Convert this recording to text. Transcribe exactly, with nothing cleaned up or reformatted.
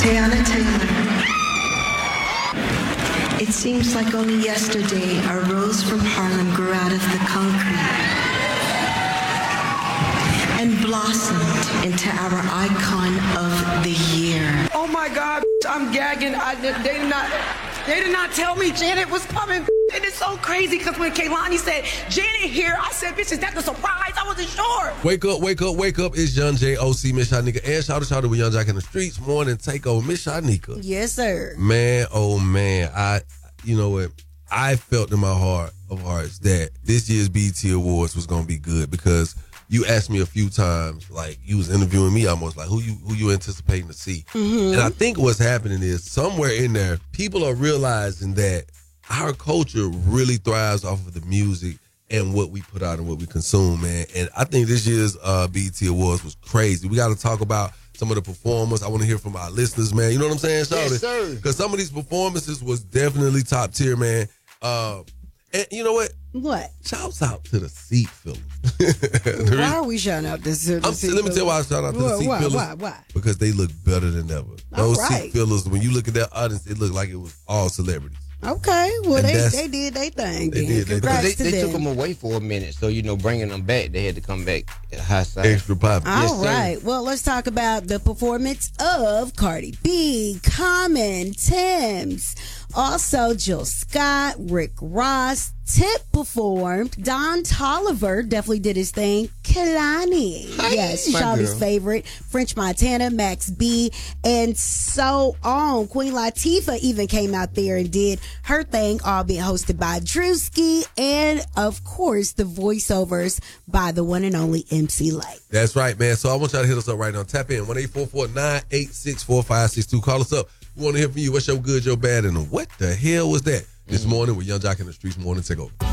Teyana Taylor. It seems like only yesterday a rose from Harlem grew out of the concrete and blossomed into our icon of the year. Oh my God, I'm gagging. I, they did not, they did not tell me Janet was coming. And it's so crazy because when Kehlani said, Janet here, I said, bitch, is that the surprise? I wasn't sure. Wake up, wake up, wake up. It's Young J, O C, Miss Shanika, and shout out, shout out with Young Jack in the streets. Morning takeover, Miss Shanika. Yes, sir. Man, oh man, I, you know what? I felt in my heart of hearts that this year's B E T Awards was gonna be good because you asked me a few times, like you was interviewing me almost, like who you who you anticipating to see. Mm-hmm. And I think what's happening is somewhere in there, people are realizing that our culture really thrives off of the music and what we put out and what we consume, man. And I think this year's uh, B E T Awards was crazy. We got to talk about some of the performers. I want to hear from our listeners, man. You know what I'm saying, Shawty? Yes, sir. Because some of these performances was definitely top tier, man. Uh, and you know what? What? Shouts out to the seat fillers. Why are we shouting out this? I'm, let me tell you why I shout out to why, the seat why, fillers. Why? Why? Because they look better than ever. All Those right. seat fillers, when you look at that audience, it looked like it was all celebrities. Okay, well, And they, that's- they did their thing. They then. did, they did. Congrats They, to they them. took them away for a minute, so you know, bringing them back, they had to come back at high side. Extra pop. All Yes, sir. right. Well, let's talk about the performance of Cardi B, Common, Tim's, also Jill Scott, Rick Ross. Tip performed. Don Toliver definitely did his thing. Kehlani, yes, my Shawty's girl. favorite. French Montana, Max B, and so on. Queen Latifah even came out there and did her thing, all being hosted by Drewski, and of course the voiceovers by the one and only M C Light. That's right, man. So I want y'all to hit us up right now. Tap in one eight four four, nine eight six, four five six two. Call us up. We want to hear from you. What's your good, your bad, and what the hell was that? This morning with Young Jock in the Streets Morning Takeover.